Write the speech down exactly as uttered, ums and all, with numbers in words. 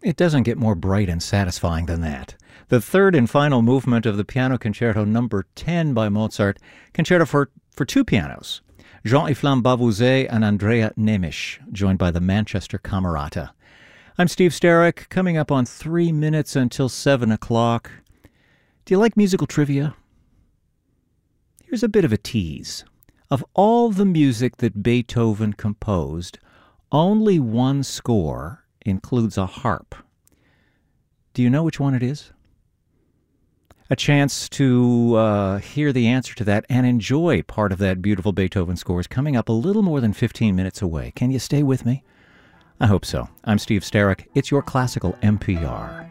It doesn't get more bright and satisfying than that. The third and final movement of the Piano Concerto number ten by Mozart, concerto for, for two pianos, Jean-Efflam Bavouzet and Andrea Nemisch, joined by the Manchester Camerata. I'm Steve Starrick, coming up on three minutes until seven o'clock. Do you like musical trivia? Here's a bit of a tease. Of all the music that Beethoven composed, only one score includes a harp. Do you know which one it is? A chance to uh, hear the answer to that and enjoy part of that beautiful Beethoven score is coming up a little more than fifteen minutes away. Can you stay with me? I hope so. I'm Steve Starrick. It's your Classical M P R.